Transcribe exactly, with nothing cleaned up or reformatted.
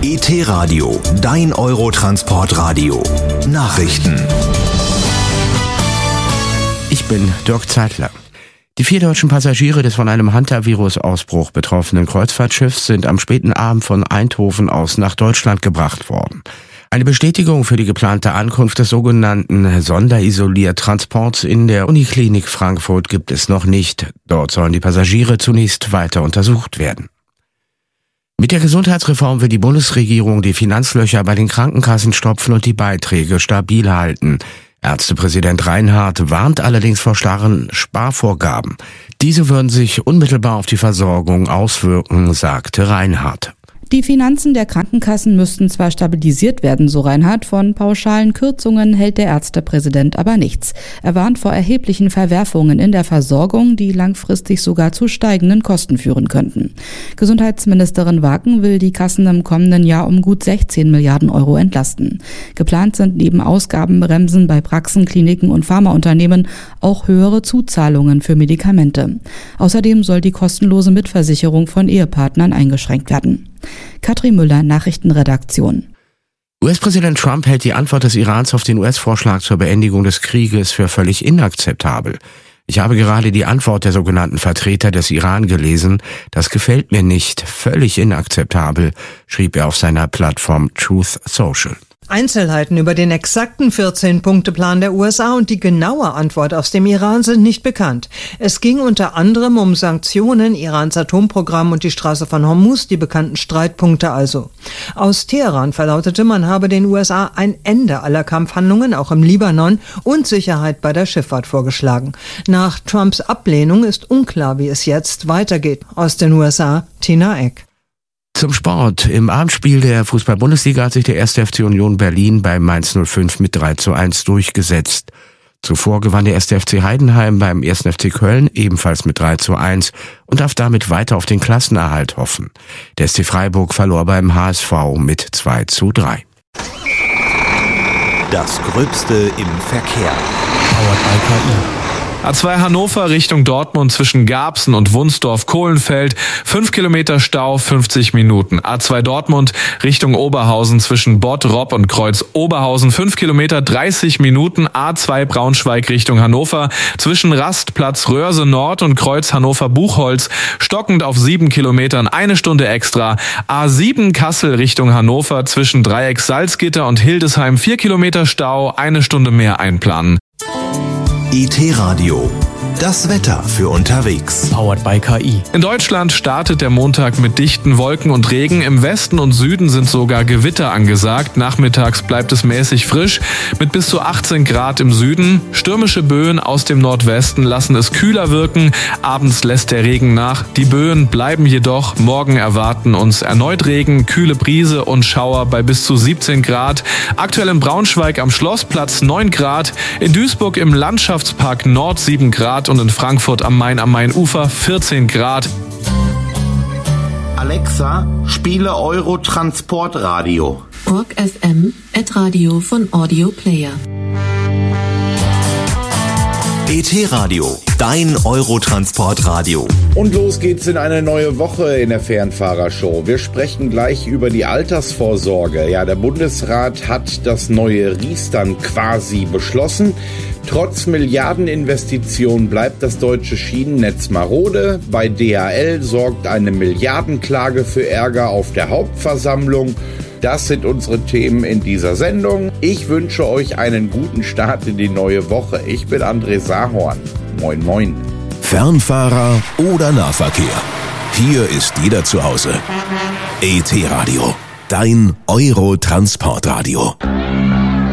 E T-Radio, dein Eurotransportradio. Nachrichten. Ich bin Dirk Zeitler. Die vier deutschen Passagiere des von einem Hantavirus-Ausbruch betroffenen Kreuzfahrtschiffs sind am späten Abend von Eindhoven aus nach Deutschland gebracht worden. Eine Bestätigung für die geplante Ankunft des sogenannten Sonderisoliertransports in der Uniklinik Frankfurt gibt es noch nicht. Dort sollen die Passagiere zunächst weiter untersucht werden. Mit der Gesundheitsreform will die Bundesregierung die Finanzlöcher bei den Krankenkassen stopfen und die Beiträge stabil halten. Ärztepräsident Reinhardt warnt allerdings vor starren Sparvorgaben. Diese würden sich unmittelbar auf die Versorgung auswirken, sagte Reinhardt. Die Finanzen der Krankenkassen müssten zwar stabilisiert werden, so Reinhardt, von pauschalen Kürzungen hält der Ärztepräsident aber nichts. Er warnt vor erheblichen Verwerfungen in der Versorgung, die langfristig sogar zu steigenden Kosten führen könnten. Gesundheitsministerin Waken will die Kassen im kommenden Jahr um gut sechzehn Milliarden Euro entlasten. Geplant sind neben Ausgabenbremsen bei Praxen, Kliniken und Pharmaunternehmen auch höhere Zuzahlungen für Medikamente. Außerdem soll die kostenlose Mitversicherung von Ehepartnern eingeschränkt werden. Katrin Müller, Nachrichtenredaktion. U S-Präsident Trump hält die Antwort des Irans auf den U S-Vorschlag zur Beendigung des Krieges für völlig inakzeptabel. Ich habe gerade die Antwort der sogenannten Vertreter des Iran gelesen. Das gefällt mir nicht. Völlig inakzeptabel, schrieb er auf seiner Plattform Truth Social. Einzelheiten über den exakten vierzehn-Punkte-Plan der U S A und die genaue Antwort aus dem Iran sind nicht bekannt. Es ging unter anderem um Sanktionen, Irans Atomprogramm und die Straße von Hormuz, die bekannten Streitpunkte also. Aus Teheran verlautete, man habe den U S A ein Ende aller Kampfhandlungen, auch im Libanon, und Sicherheit bei der Schifffahrt vorgeschlagen. Nach Trumps Ablehnung ist unklar, wie es jetzt weitergeht. Aus den U S A, Tina Eck. Zum Sport. Im Abendspiel der Fußball-Bundesliga hat sich der erste F C Union Berlin bei Mainz null fünf mit drei zu eins durchgesetzt. Zuvor gewann der erste F C Heidenheim beim ersten F C Köln ebenfalls mit drei zu eins und darf damit weiter auf den Klassenerhalt hoffen. Der S C Freiburg verlor beim H S V mit zwei zu drei. Das Gröbste im Verkehr. Powered by K I. A zwei Hannover Richtung Dortmund zwischen Garbsen und Wunsdorf-Kohlenfeld. fünf Kilometer Stau, fünfzig Minuten. A zwei Dortmund Richtung Oberhausen zwischen Bott, Ropp und Kreuz Oberhausen. fünf Kilometer, dreißig Minuten. A zwei Braunschweig Richtung Hannover zwischen Rastplatz Röhrse Nord und Kreuz Hannover-Buchholz. Stockend auf sieben Kilometern, eine Stunde extra. A sieben Kassel Richtung Hannover zwischen Dreieck Salzgitter und Hildesheim. vier Kilometer Stau, eine Stunde mehr einplanen. E T-Radio, das Wetter für unterwegs. Powered by K I. In Deutschland startet der Montag mit dichten Wolken und Regen. Im Westen und Süden sind sogar Gewitter angesagt. Nachmittags bleibt es mäßig frisch mit bis zu achtzehn Grad im Süden. Stürmische Böen aus dem Nordwesten lassen es kühler wirken. Abends lässt der Regen nach. Die Böen bleiben jedoch. Morgen erwarten uns erneut Regen, kühle Brise und Schauer bei bis zu siebzehn Grad. Aktuell in Braunschweig am Schlossplatz neun Grad. In Duisburg im Landschaftspark Nord sieben Grad. Und in Frankfurt am Main am Mainufer vierzehn Grad. Alexa, spiele Eurotransportradio. Org F M, Ad-Radio von Audio Player. E T-Radio, dein Eurotransportradio. Und los geht's in eine neue Woche in der Fernfahrershow. Wir sprechen gleich über die Altersvorsorge. Ja, der Bundesrat hat das neue Riestern quasi beschlossen. Trotz Milliardeninvestitionen bleibt das deutsche Schienennetz marode. Bei D H L sorgt eine Milliardenklage für Ärger auf der Hauptversammlung. Das sind unsere Themen in dieser Sendung. Ich wünsche euch einen guten Start in die neue Woche. Ich bin André Sahorn. Moin, moin. Fernfahrer oder Nahverkehr. Hier ist jeder zu Hause. E T-Radio, dein Eurotransportradio.